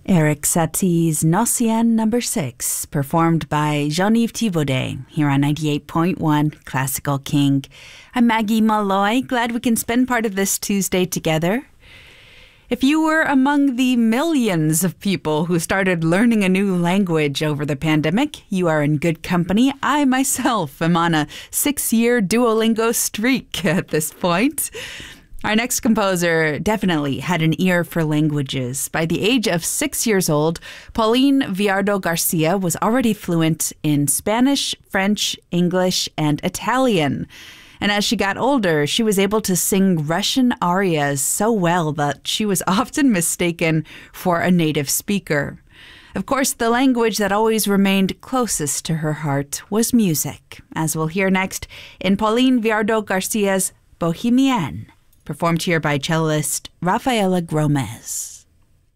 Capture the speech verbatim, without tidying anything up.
Eric Satie's Nocien number six, performed by Jean-Yves Thibaudet, here on ninety-eight point one Classical King. I'm Maggie Malloy, glad we can spend part of this Tuesday together. If you were among the millions of people who started learning a new language over the pandemic, you are in good company. I myself am on a six-year Duolingo streak at this point. Our next composer definitely had an ear for languages. By the age of six years old, Pauline Viardot Garcia was already fluent in Spanish, French, English, and Italian. And as she got older, she was able to sing Russian arias so well that she was often mistaken for a native speaker. Of course, the language that always remained closest to her heart was music, as we'll hear next in Pauline Viardot Garcia's Bohemienne, performed here by cellist Rafaela Gromez.